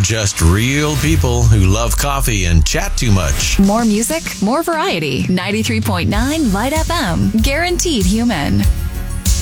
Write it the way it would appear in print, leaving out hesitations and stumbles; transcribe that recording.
just real people who love coffee and chat too much. More music, more variety. 93.9 Light FM. Guaranteed human.